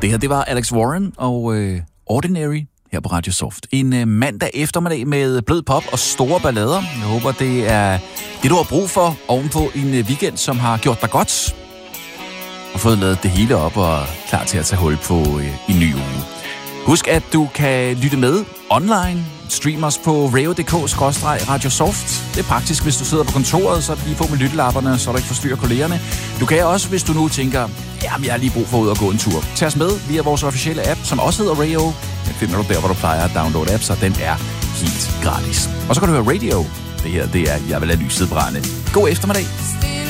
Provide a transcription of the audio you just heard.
Det her, det var Alex Warren og Ordinary her på Radio Soft. En mandag eftermiddag med blød pop og store ballader. Jeg håber, det er det, du har brug for ovenpå en weekend, som har gjort dig godt. Og fået lavet det hele op og er klar til at tage hul på en ny uge. Husk, at du kan lytte med online. Stream os på radio.dk/radiosoft. Det er praktisk, hvis du sidder på kontoret, så lige på med lyttelapperne, så du ikke forstyrrer kollegerne. Du kan også, hvis du nu tænker, jamen jeg har lige brug for at ud og gå en tur. Tag os med via vores officielle app, som også hedder Radio. Den finder du der, hvor du plejer at downloade apps, og den er helt gratis. Og så kan du høre Radio. Det her, det er Jeg vil lade lyset brænde. God eftermiddag.